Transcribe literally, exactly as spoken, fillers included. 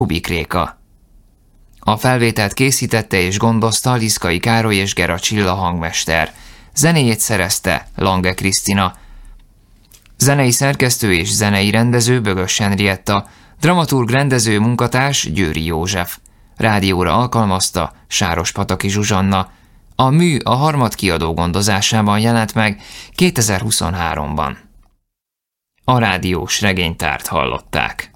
Kubik Réka. A felvételt készítette és gondozta Liszkai Károly és Gera Csilla hangmester. Zenéjét szerezte Lange Krisztina. Zenei szerkesztő és zenei rendező Bögös Henrietta, dramaturg rendező munkatárs Győri József. Rádióra alkalmazta Sárospataki Zsuzsanna. A mű a Harmad kiadó gondozásában jelent meg kétezer-huszonháromban. A rádiós regénytárt hallották.